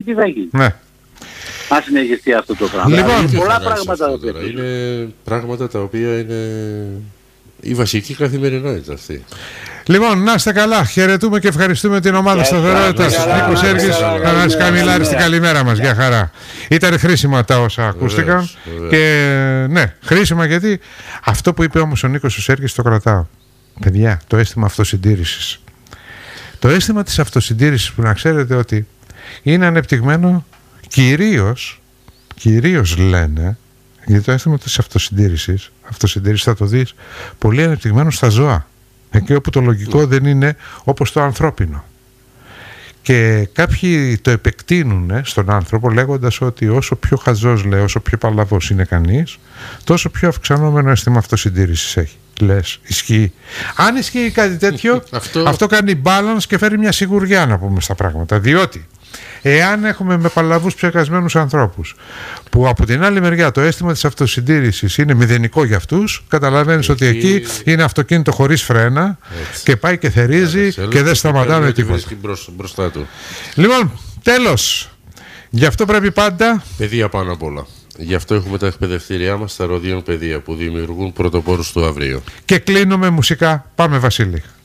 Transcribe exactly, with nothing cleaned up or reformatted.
τι θα γίνει. Ναι. Αν συνεχιστεί αυτό το πράγμα. Λοιπόν, είναι πολλά πράγματα τα οποία είναι πράγματα τα οποία είναι η βασική καθημερινότητα αυτή. Λοιπόν, να είστε καλά. Χαιρετούμε και ευχαριστούμε την ομάδα σταθερότητας. Νίκος Σέργης, Θανάσης Καμιλάρης, στην καλημέρα μας. Γεια χαρά. Ήταν χρήσιμα τα όσα ακούστηκαν. Βεβαίως, βεβαίως. Και ναι, χρήσιμα γιατί αυτό που είπε όμως ο Νίκος ο Σέργης το κρατάω. Παιδιά, το αίσθημα αυτοσυντήρησης. Το αίσθημα της αυτοσυντήρησης που να ξέρετε ότι είναι ανεπτυγμένο κυρίως, κυρίως λένε, γιατί το αίσθημα της αυτοσυντήρησης, αυτοσυντήρηση θα το δεις πολύ ανεπτυγμένο στα ζώα. Εκεί όπου το λογικό δεν είναι όπως το ανθρώπινο. Και κάποιοι το επεκτείνουν στον άνθρωπο λέγοντας ότι όσο πιο χαζός, λέει, όσο πιο παλαβός είναι κανείς, τόσο πιο αυξανόμενο αίσθημα αυτοσυντήρησης έχει. Λες, ισχύει. Αν ισχύει κάτι τέτοιο, αυτό... αυτό κάνει balance και φέρει μια σιγουριά να πούμε στα πράγματα. Διότι εάν έχουμε με παλαβούς ψεκασμένους ανθρώπους που από την άλλη μεριά το αίσθημα της αυτοσυντήρησης είναι μηδενικό για αυτούς, καταλαβαίνεις εκεί... ότι εκεί είναι αυτοκίνητο χωρίς φρένα. Έτσι. Και πάει και θερίζει yeah, και δεν σταματάμε τίποτα. Μπρος, μπροστά του. Λοιπόν, τέλος. Γι' αυτό πρέπει πάντα παιδεία πάνω απ' όλα. Γι' αυτό έχουμε τα εκπαιδευτήριά μας στα Ροδιόν Παιδεία που δημιουργούν πρωτοπόρους του αύριο. Και κλείνουμε μουσικά. Πάμε, Βασίλη.